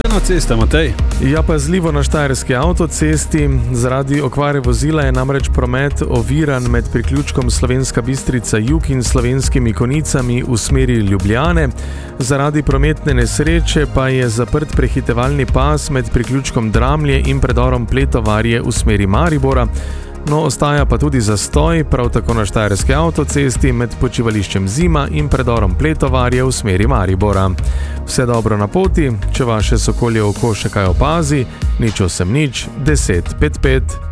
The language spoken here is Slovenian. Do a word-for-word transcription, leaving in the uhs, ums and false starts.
Cesta, Matej. Ja, pazljivo na štajerski avtocesti. Zaradi okvare vozila je namreč promet oviran med priključkom Slovenska Bistrica jug in Slovenskimi Konicami v smeri Ljubljane. Zaradi prometne nesreče pa je zaprt prehitevalni pas med priključkom Dramlje in predorom Pletovarje v smeri Maribora. No, ostaja pa tudi zastoj, prav tako na štajerski avtocesti med počivališčem Zima in predorom Pletovarje v smeri Maribora. Vse dobro na poti, če vaše sokolje oko še kaj opazi, nič osem nič deset pet pet.